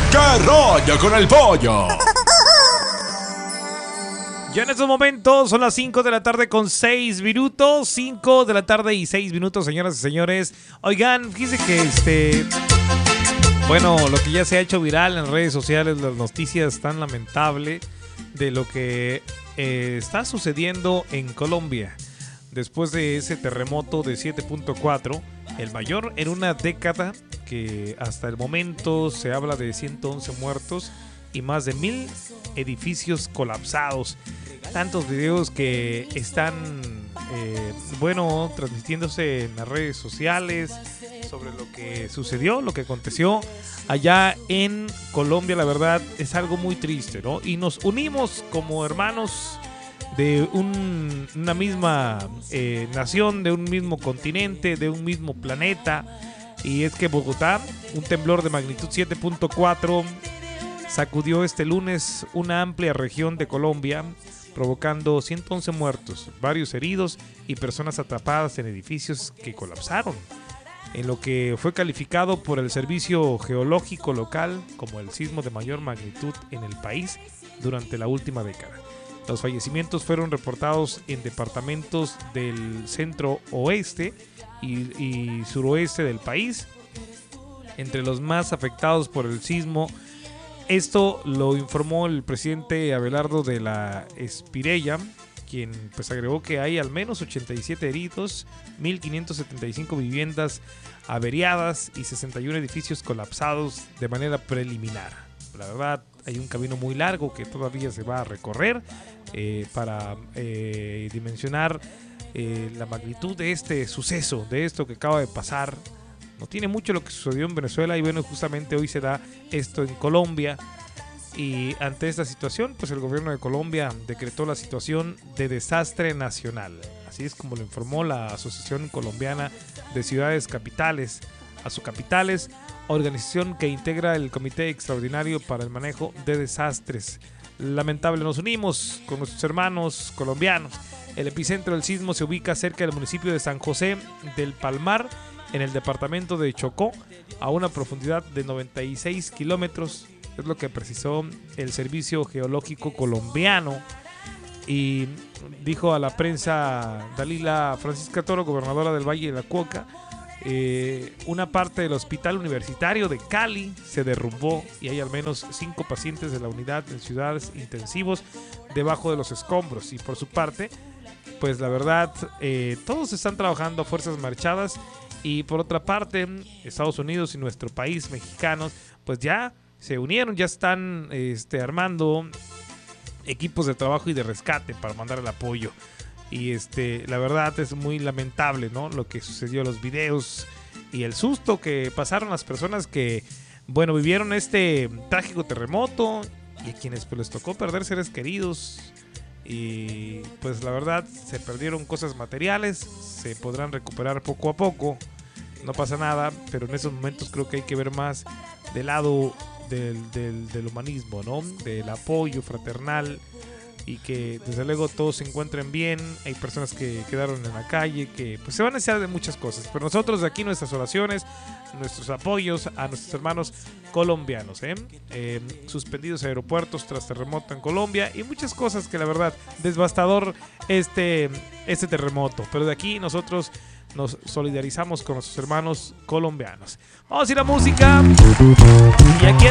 ¿Qué rollo con el pollo? Ya en estos momentos son las 5 de la tarde con 6 minutos. 5 de la tarde y 6 minutos, señoras y señores. Oigan, fíjense que bueno, lo que ya se ha hecho viral en redes sociales, las noticias tan lamentables de lo que está sucediendo en Colombia. Después de ese terremoto de 7.4, el mayor en una década, que hasta el momento se habla de 111 muertos y más de 1000 edificios colapsados. Tantos videos que están, transmitiéndose en las redes sociales sobre lo que sucedió, lo que aconteció allá en Colombia. La verdad es algo muy triste, ¿no? Y nos unimos como hermanos de una misma nación, de un mismo continente, de un mismo planeta. Y es que Bogotá, un temblor de magnitud 7.4 sacudió este lunes una amplia región de Colombia, provocando 111 muertos, varios heridos y personas atrapadas en edificios que colapsaron, en lo que fue calificado por el Servicio Geológico Local como el sismo de mayor magnitud en el país durante la última década. Los fallecimientos fueron reportados en departamentos del centro oeste y suroeste del país. Entre los más afectados por el sismo, esto lo informó el presidente Abelardo de la Espriella, quien pues agregó que hay al menos 87 heridos, 1.575 viviendas averiadas y 61 edificios colapsados de manera preliminar. La verdad, hay un camino muy largo que todavía se va a recorrer para dimensionar la magnitud de este suceso, de esto que acaba de pasar. No tiene mucho lo que sucedió en Venezuela y bueno, justamente hoy se da esto en Colombia. Y ante esta situación, pues el gobierno de Colombia decretó la situación de desastre nacional. Así es como lo informó la Asociación Colombiana de Ciudades Capitales, Asocapitales, organización que integra el Comité Extraordinario para el Manejo de Desastres. Lamentable, nos unimos con nuestros hermanos colombianos. El epicentro del sismo se ubica cerca del municipio de San José del Palmar, en el departamento de Chocó, a una profundidad de 96 kilómetros, es lo que precisó el Servicio Geológico Colombiano. Y dijo a la prensa Dalila Francisca Toro, gobernadora del Valle de la Cauca, una parte del hospital universitario de Cali se derrumbó y hay al menos 5 pacientes de la unidad en cuidados intensivos debajo de los escombros. Y por su parte, pues la verdad, todos están trabajando a fuerzas marchadas. Y por otra parte, Estados Unidos y nuestro país, mexicanos, pues ya se unieron, ya están armando equipos de trabajo y de rescate para mandar el apoyo. Y la verdad es muy lamentable, ¿no? Lo que sucedió, los videos y el susto que pasaron las personas que, bueno, vivieron este trágico terremoto y a quienes pues les tocó perder seres queridos. Y pues la verdad se perdieron cosas materiales, se podrán recuperar poco a poco, no pasa nada, pero en esos momentos creo que hay que ver más del lado del humanismo, ¿no? Del apoyo fraternal y que desde luego todos se encuentren bien. Hay personas que quedaron en la calle, que pues se van a necesitar de muchas cosas, pero nosotros de aquí nuestras oraciones, nuestros apoyos a nuestros hermanos colombianos, suspendidos aeropuertos tras terremoto en Colombia y muchas cosas que la verdad devastador este terremoto, pero de aquí nosotros nos solidarizamos con nuestros hermanos colombianos. Vamos a ir a música y aquí